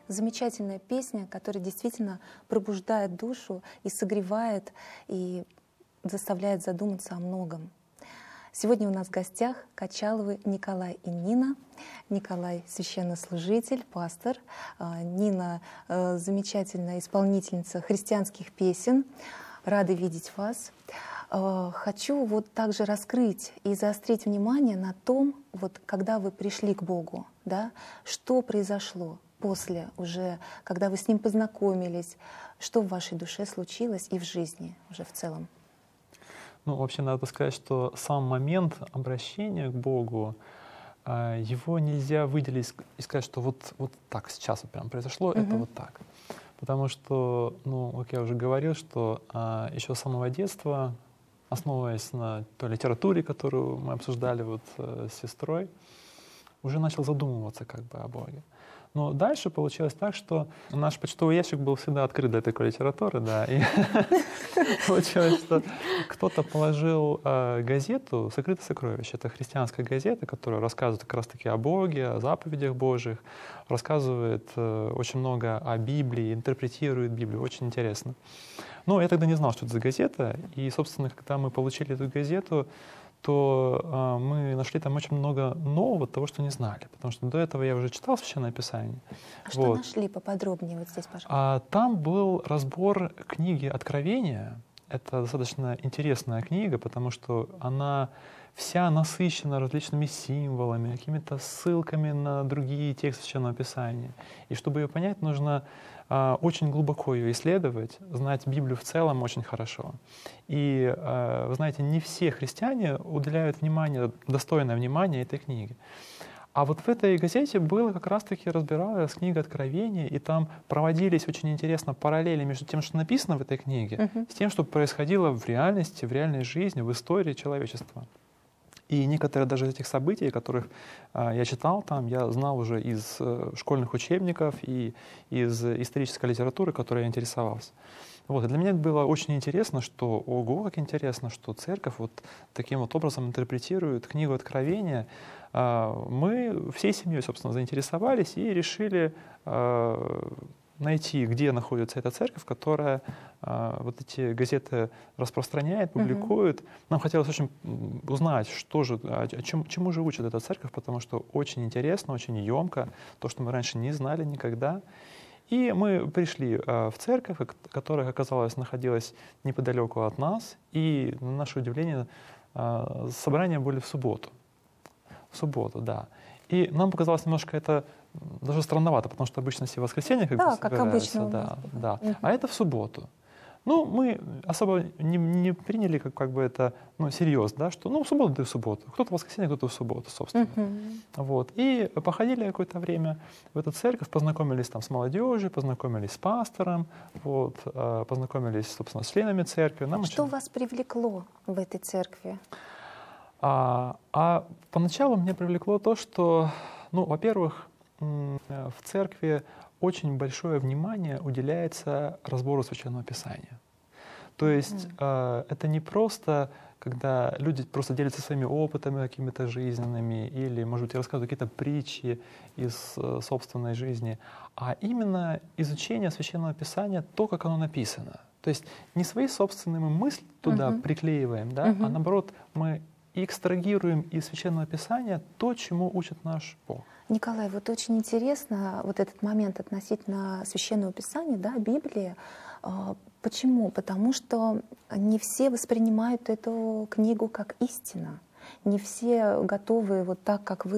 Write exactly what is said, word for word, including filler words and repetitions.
Замечательная песня, которая действительно пробуждает душу и согревает, и заставляет задуматься о многом. Сегодня у нас в гостях Качаловы Николай и Нина. Николай — священнослужитель, пастор. Нина — замечательная исполнительница христианских песен. Рады видеть вас. Хочу вот также раскрыть и заострить внимание на том, вот когда вы пришли к Богу, да, что произошло после уже, когда вы с Ним познакомились, что в вашей душе случилось и в жизни уже в целом. Ну, вообще, надо сказать, что сам момент обращения к Богу, его нельзя выделить и сказать, что вот, вот так сейчас вот прям произошло, uh-huh. это вот так. Потому что, ну, как я уже говорил, что а, еще с самого детства, основываясь на той литературе, которую мы обсуждали вот э, с сестрой, уже начал задумываться как бы о Боге. Но дальше получилось так, что наш почтовый ящик был всегда открыт для такой литературы, да, и получилось, что кто-то положил газету «Сокрытое сокровище». Это христианская газета, которая рассказывает как раз-таки о Боге, о заповедях Божьих, рассказывает очень много о Библии, интерпретирует Библию, очень интересно. Но я тогда не знал, что это за газета, и, собственно, когда мы получили эту газету, то э, мы нашли там очень много нового того, что не знали. Потому что до этого я уже читал Священное Писание. А что вот. Нашли поподробнее вот здесь, пожалуйста? А, там был разбор книги Откровения. Это достаточно интересная книга, потому что она вся насыщена различными символами, какими-то ссылками на другие тексты Священного Писания. И чтобы ее понять, нужно а, очень глубоко ее исследовать, знать Библию в целом очень хорошо. И, а, вы знаете, не все христиане уделяют внимание, достойное внимание этой книге. А вот в этой газете было как раз-таки разбиралась книга Откровения, и там проводились очень интересно параллели между тем, что написано в этой книге, uh-huh. с тем, что происходило в реальности, в реальной жизни, в истории человечества. И некоторые даже из этих событий, которых э, я читал там, я знал уже из э, школьных учебников и из исторической литературы, которой я интересовался. Вот. И для меня было очень интересно, что, ого, как интересно, что церковь вот таким вот образом интерпретирует книгу Откровения. Э, мы всей семьей, собственно, заинтересовались и решили э, найти, где находится эта церковь, которая э, вот эти газеты распространяет, публикует. Uh-huh. Нам хотелось очень узнать, что же, о чем, чему же учит эта церковь, потому что очень интересно, очень емко, то, что мы раньше не знали никогда. И мы пришли э, в церковь, которая, оказалось, находилась неподалеку от нас, и, на наше удивление, э, собрания были в субботу. В субботу, да. И нам показалось немножко это даже странновато, потому что обычно все воскресенья как да, бы как собираются. обычно. Да, да. Uh-huh. А это в субботу. Ну, мы особо не, не приняли как, как бы это ну, серьезно, да, что ну, в субботу да и в субботу. Кто-то в воскресенье, кто-то в субботу, собственно. Uh-huh. Вот. И походили какое-то время в эту церковь, познакомились там с молодежью, познакомились с пастором, вот, познакомились, собственно, с членами церкви. Нам что очень... вас привлекло в этой церкви? А, а поначалу меня привлекло то, что, ну, во-первых, в церкви очень большое внимание уделяется разбору Священного Писания. То есть mm. э, это не просто, когда люди просто делятся своими опытами какими-то жизненными или, может быть, рассказывают какие-то притчи из э, собственной жизни, а именно изучение Священного Писания, то, как оно написано. То есть не свои собственные мысли туда mm-hmm. приклеиваем, да, mm-hmm. а наоборот мы экстрагируем из Священного Писания то, чему учит наш Бог. Николай, вот очень интересно вот этот момент относительно Священного Писания, да, Библии. Почему? Потому что не все воспринимают эту книгу как истина. Не все готовы вот так, как вы,